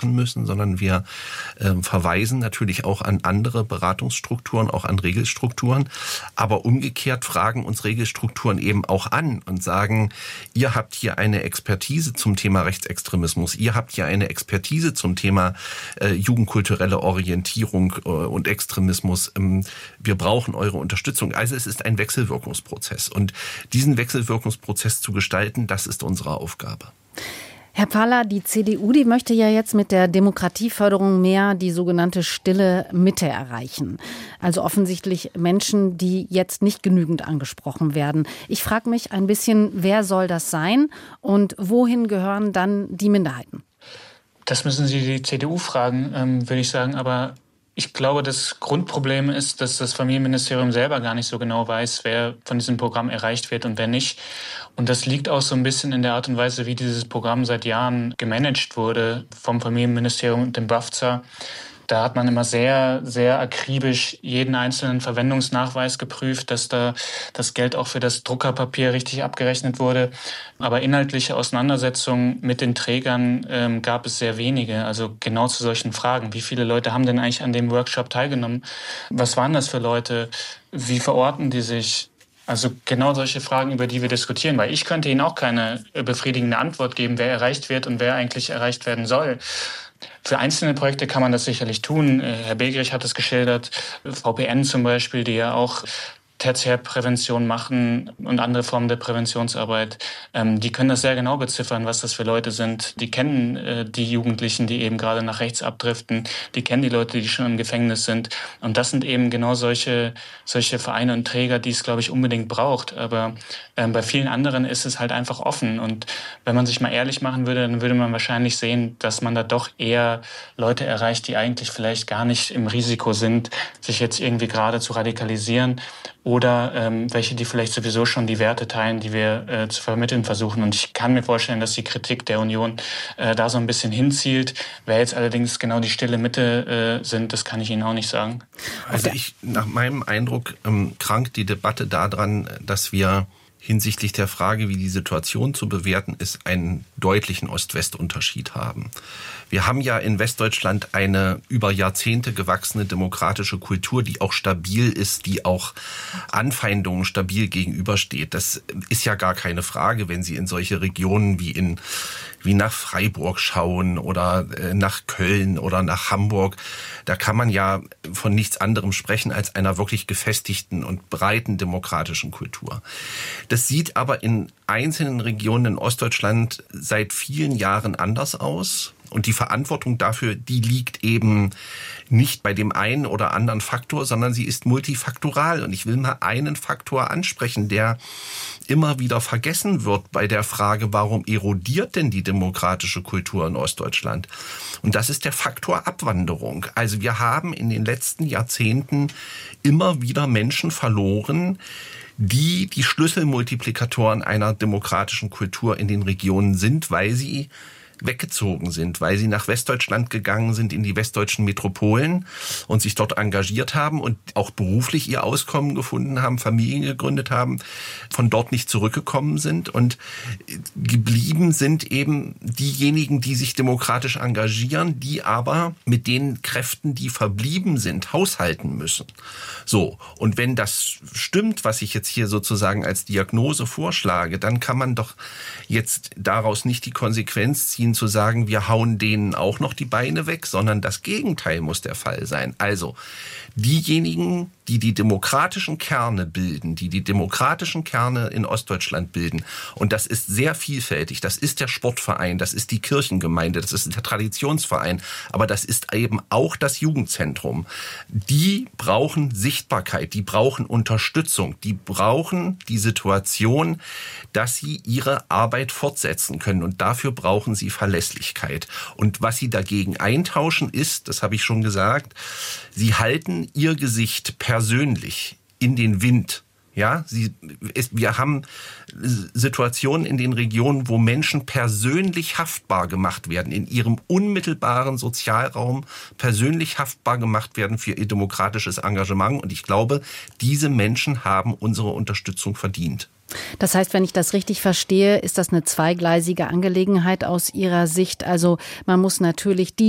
machen müssen, sondern wir verweisen natürlich auch an andere Beratungsstrukturen, auch an Regelstrukturen. Aber umgekehrt fragen uns Regelstrukturen eben auch an und sagen, ihr habt hier eine Expertise zum Thema Rechtsextremismus, ihr habt hier eine Expertise zum Thema jugendkulturelle Orientierung und Extremismus. Wir brauchen eure Unterstützung. Also es ist ein Wechselwirkungsprozess. Und diesen Wechselwirkungsprozess zu gestalten, das ist unsere Aufgabe. Herr Pahler, die CDU, die möchte ja jetzt mit der Demokratieförderung mehr die sogenannte stille Mitte erreichen. Also offensichtlich Menschen, die jetzt nicht genügend angesprochen werden. Ich frage mich ein bisschen, wer soll das sein und wohin gehören dann die Minderheiten? Das müssen Sie die CDU fragen, würde ich sagen. Aber ich glaube, das Grundproblem ist, dass das Familienministerium selber gar nicht so genau weiß, wer von diesem Programm erreicht wird und wer nicht. Und das liegt auch so ein bisschen in der Art und Weise, wie dieses Programm seit Jahren gemanagt wurde vom Familienministerium und dem BAFZA. Da hat man immer sehr, sehr akribisch jeden einzelnen Verwendungsnachweis geprüft, dass da das Geld auch für das Druckerpapier richtig abgerechnet wurde. Aber inhaltliche Auseinandersetzungen mit den Trägern gab es sehr wenige. Also genau zu solchen Fragen. Wie viele Leute haben denn eigentlich an dem Workshop teilgenommen? Was waren das für Leute? Wie verorten die sich? Also genau solche Fragen, über die wir diskutieren. Weil ich könnte Ihnen auch keine befriedigende Antwort geben, wer erreicht wird und wer eigentlich erreicht werden soll. Für einzelne Projekte kann man das sicherlich tun. Herr Begerich hat es geschildert, VPN zum Beispiel, die ja auch Tertiärprävention machen und andere Formen der Präventionsarbeit. Die können das sehr genau beziffern, was das für Leute sind. Die kennen die Jugendlichen, die eben gerade nach rechts abdriften. Die kennen die Leute, die schon im Gefängnis sind. Und das sind eben genau solche Vereine und Träger, die es, glaube ich, unbedingt braucht. Aber bei vielen anderen ist es halt einfach offen. Und wenn man sich mal ehrlich machen würde, dann würde man wahrscheinlich sehen, dass man da doch eher Leute erreicht, die eigentlich vielleicht gar nicht im Risiko sind, sich jetzt irgendwie gerade zu radikalisieren. Oder welche, die vielleicht sowieso schon die Werte teilen, die wir zu vermitteln versuchen. Und ich kann mir vorstellen, dass die Kritik der Union da so ein bisschen hinzielt. Wer jetzt allerdings genau die stille Mitte sind, das kann ich Ihnen auch nicht sagen. Also nach meinem Eindruck krankt die Debatte daran, dass wir hinsichtlich der Frage, wie die Situation zu bewerten ist, einen deutlichen Ost-West-Unterschied haben. Wir haben ja in Westdeutschland eine über Jahrzehnte gewachsene demokratische Kultur, die auch stabil ist, die auch Anfeindungen stabil gegenübersteht. Das ist ja gar keine Frage, wenn Sie in solche Regionen wie nach Freiburg schauen oder nach Köln oder nach Hamburg. Da kann man ja von nichts anderem sprechen als einer wirklich gefestigten und breiten demokratischen Kultur. Das sieht aber in einzelnen Regionen in Ostdeutschland seit vielen Jahren anders aus. Und die Verantwortung dafür, die liegt eben nicht bei dem einen oder anderen Faktor, sondern sie ist multifaktoral. Und ich will mal einen Faktor ansprechen, der immer wieder vergessen wird bei der Frage, warum erodiert denn die demokratische Kultur in Ostdeutschland? Und das ist der Faktor Abwanderung. Also wir haben in den letzten Jahrzehnten immer wieder Menschen verloren, die Schlüsselmultiplikatoren einer demokratischen Kultur in den Regionen sind, weil sie weggezogen sind, weil sie nach Westdeutschland gegangen sind, in die westdeutschen Metropolen und sich dort engagiert haben und auch beruflich ihr Auskommen gefunden haben, Familien gegründet haben, von dort nicht zurückgekommen sind und geblieben sind eben diejenigen, die sich demokratisch engagieren, die aber mit den Kräften, die verblieben sind, haushalten müssen. So, und wenn das stimmt, was ich jetzt hier sozusagen als Diagnose vorschlage, dann kann man doch jetzt daraus nicht die Konsequenz ziehen, zu sagen, wir hauen denen auch noch die Beine weg, sondern das Gegenteil muss der Fall sein. Also diejenigen, die die demokratischen Kerne bilden, die demokratischen Kerne in Ostdeutschland bilden, und das ist sehr vielfältig, das ist der Sportverein, das ist die Kirchengemeinde, das ist der Traditionsverein, aber das ist eben auch das Jugendzentrum. Die brauchen Sichtbarkeit, die brauchen Unterstützung, die brauchen die Situation, dass sie ihre Arbeit fortsetzen können, und dafür brauchen sie Verlässlichkeit. Und was sie dagegen eintauschen ist, das habe ich schon gesagt, sie halten ihr Gesicht persönlich in den Wind. Ja, wir haben Situationen in den Regionen, wo Menschen persönlich haftbar gemacht werden, in ihrem unmittelbaren Sozialraum persönlich haftbar gemacht werden für ihr demokratisches Engagement. Und ich glaube, diese Menschen haben unsere Unterstützung verdient. Das heißt, wenn ich das richtig verstehe, ist das eine zweigleisige Angelegenheit aus Ihrer Sicht. Also man muss natürlich die